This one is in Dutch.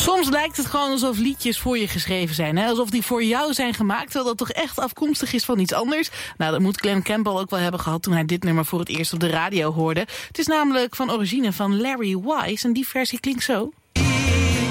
Soms lijkt het gewoon alsof liedjes voor je geschreven zijn. Hè? Alsof die voor jou zijn gemaakt, terwijl dat toch echt afkomstig is van iets anders. Nou, dat moet Glen Campbell ook wel hebben gehad toen hij dit nummer voor het eerst op de radio hoorde. Het is namelijk van origine van Larry Wise en die versie klinkt zo.